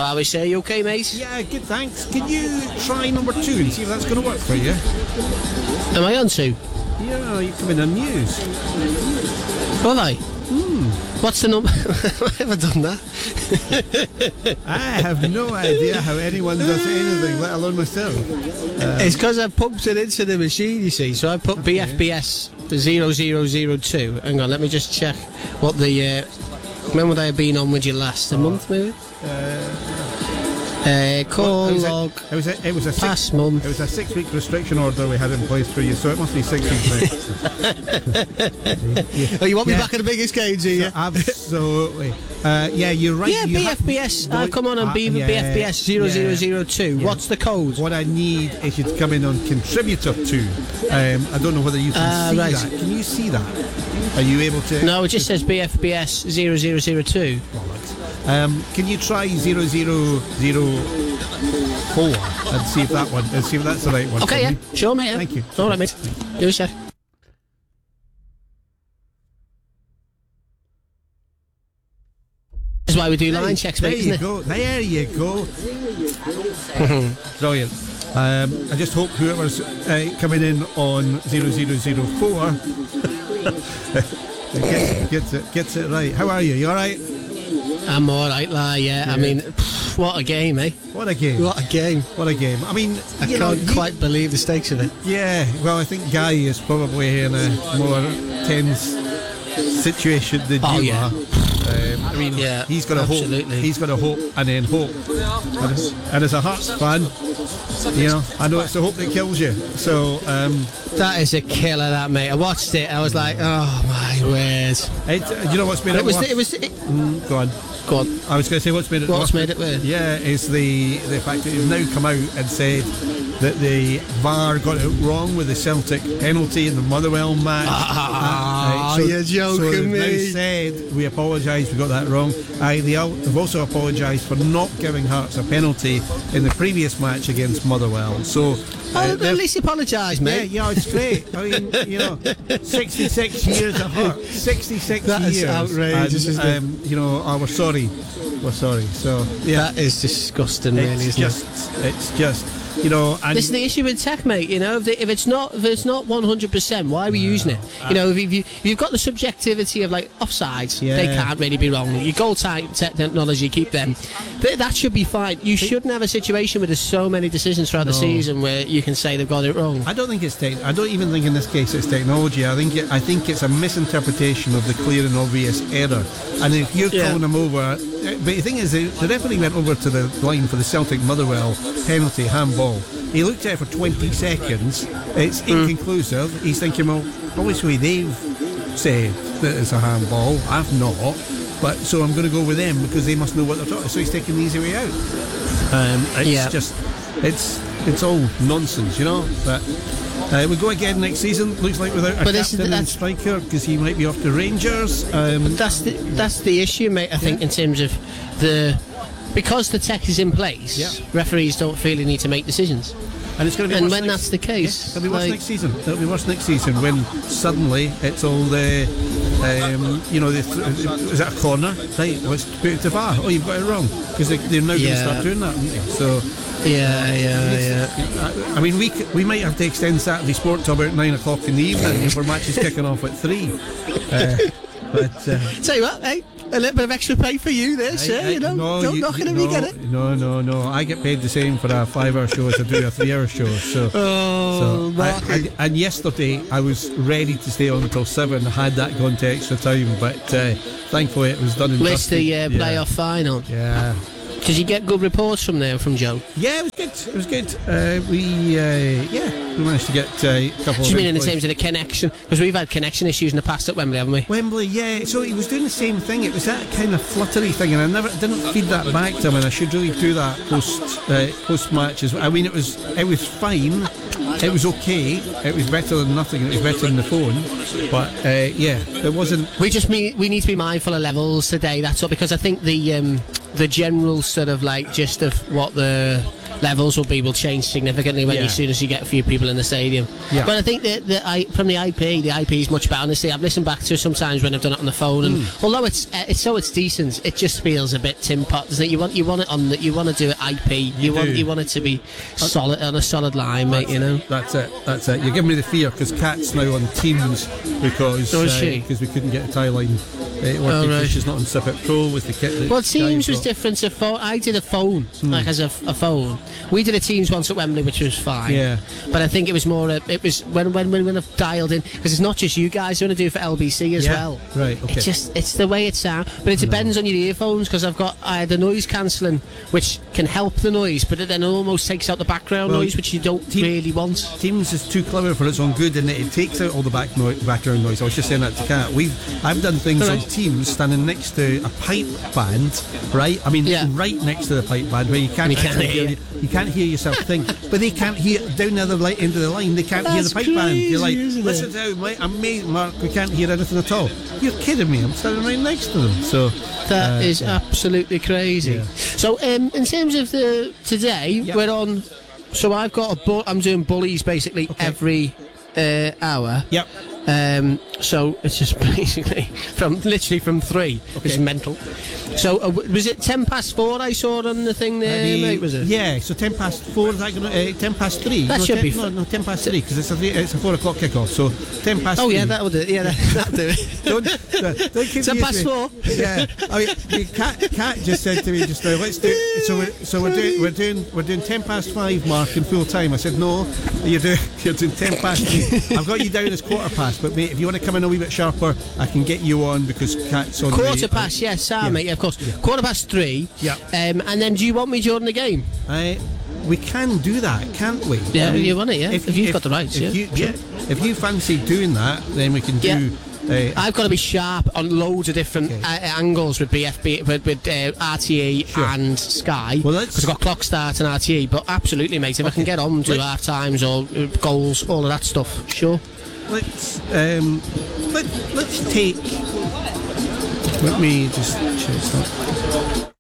How are we, sir? You okay, mate? Yeah, good, thanks. Can you try number 2 and see if that's going to work for you? Am I on 2? Yeah, you come in on news. Will I? What's the number? I haven't done that. I have no idea how anyone does anything, let alone myself. It's because I pumped it into the machine, you see. So I put BFBS 0002. Hang on, let me just check what the... when would I have been on with you last? A month, maybe? Call log. It was a past month. It was a 6-week restriction order we had in place for you, so it must be 6 weeks now. Oh, you want me back at the biggest cage, do you? So, absolutely. Yeah, you're right. Yeah, BFBS. I've come on BFBS 0002. Yeah. What's the code? What I need is you to come in on contributor 2. I don't know whether you can see that. Can you see that? Are you able to? No, it just says BFBS 0002. Can you try 0004 and see if that's the right one? Okay, yeah, sure, mate. Yeah. Thank you. All right, mate. Do a sec. This is why we do line checks, mate, isn't it? There you go. Brilliant. I just hope whoever's coming in on 0004 gets it right. How are you? You all right? I'm all right, yeah. I mean, what a game, eh? What a game. What a game. What a game. I mean, I can't quite believe the stakes of it. Yeah, well, I think Guy is probably in a more tense situation than you are. I mean, he's got to hope. He's got to hope and then hope. And as a Hearts fan, you know, I know it's the hope that kills you. So that is a killer, that, mate. I watched it. I was like, oh my word. You know what's made it worse? Go on. Go on. I was going to say what's made it worse. What's made it worse? Yeah, is the fact that you've now come out and said that the VAR got it wrong with the Celtic penalty in the Motherwell match. You're joking me. They've now said, we apologise, we got that wrong. They've also apologised for not giving Hearts a penalty in the previous match against Motherwell. So at least apologise, mate. Yeah, it's great. I mean, you know, 66 years of Hearts. 66 that years. That is outrageous, isn't it? You know, we're sorry. We're sorry. So yeah, that is disgusting, really, isn't it? It's just, you know, and this is the issue with tech, mate. You know, if it's not 100%, why are we using it? You know, if you've got the subjectivity of like offsides, they can't really be wrong. Your goal type technology, keep them. That should be fine. You shouldn't have a situation where there's so many decisions throughout the season where you can say they've got it wrong. I don't think it's I don't even think in this case it's technology. I think it's a misinterpretation of the clear and obvious error. And if you're calling them over, but the thing is, the referee went over to the line for the Celtic Motherwell penalty handball. He looked at it for 20 seconds. It's inconclusive. He's thinking, well, obviously they've said that it's a handball. I've not. But so I'm going to go with them because they must know what they're talking. So he's taking the easy way out. It's just, it's all nonsense, you know. But we go again next season. Looks like without a captain and striker because he might be off to Rangers. But that's the issue, mate. I think in terms of because the tech is in place, referees don't feel they need to make decisions. And it's going to be worse that's the case, it'll be worse next season. It'll be worse next season when suddenly it's all the, you know, is that a corner? Right, let's put it to VAR. Oh, you've got it wrong because they're now going to start doing that, aren't they? So. I mean, we might have to extend Saturday Sport to about 9 o'clock in the evening if our match is kicking off at 3. Tell you what, hey, a little bit of extra pay for you there, sir. You know, don't knock it if you get it. No. I get paid the same for a 5-hour show as I do a 3-hour show. So and yesterday I was ready to stay on until 7. Had that gone to extra time, but thankfully it was done in. Missed the playoff final. Yeah. Did you get good reports from Joe? Yeah, it was good. We managed to get a couple. Do you mean in terms of the connection? Because we've had connection issues in the past at Wembley, haven't we? Wembley, yeah. So he was doing the same thing. It was that kind of fluttery thing, and I didn't feed that back to him. And I should really do that post matches. I mean, it was fine. It was okay. It was better than nothing. It was better than the phone. But it wasn't. We need to be mindful of levels today. That's all, because I think the general sort of like gist of what the levels will change significantly when as soon as you get a few people in the stadium. Yeah. But I think that from the IP is much better. Honestly, I've listened back to it sometimes when I've done it on the phone, and although it's decent, it just feels a bit tin pot, doesn't it? You want it you want to do it IP. You want it to be solid on a solid line, mate. You know. That's it. You're giving me the fear because Kat's now on Teams because we couldn't get a tie line working. She's not on Sip It Pro with the kit. Well, Teams was different to phone. I did a phone like as a phone. We did a Teams once at Wembley, which was fine. Yeah. But I think it was more. It was when I've dialed in, because it's not just you guys who want to do it for LBC as well. Right. Okay. It's the way it sounds, but it depends on your earphones, because I had the noise cancelling, which can help the noise, but it then almost takes out the background noise, which you don't really want. Teams is too clever for its own good, and it takes out all the background noise. I was just saying that to Kat. I've done things on Teams standing next to a pipe band, right? I mean, right next to the pipe band, where you can't hear yourself think, but they can't hear down the other end of the line. They can't hear the pipe band. You're like, listen to how amazing, Mark. We can't hear anything at all. You're kidding me? I'm standing right next to them. So that is absolutely crazy. Yeah. So in terms of today, we're on. So I've got I'm doing bullies basically every hour. Yep. So it's just basically from 3. It's mental. So was it 4:10 I saw on the thing there, mate? Was it? Yeah. So 4:10. Is that going to 3? That should be no 3 because it's a 4 o'clock kickoff. So 3. Oh yeah, that'll do it. Yeah, that'll do it. don't keep 4:10. Yeah. I mean, Kat just said to me just now, let's do it. So we're doing 5:10, Mark, in full time. I said no, you're doing 3:10. I've got you down as 4:15, but mate, if you want to come in a wee bit sharper, I can get you on because Kat's on 4:15. Yes, mate. Yeah, of course. Yeah. 3:15. Yeah. And then do you want me during the game? We can do that, can't we? Yeah, you want it, yeah. If you've got the rights, If you fancy doing that, then we can do. I've got to be sharp on loads of different angles with BFB, with RTE and Sky, because I've got clock start and RTE. But absolutely, mate, if I can get on to half times or goals, all of that stuff, sure. Let's take. Let me just check that.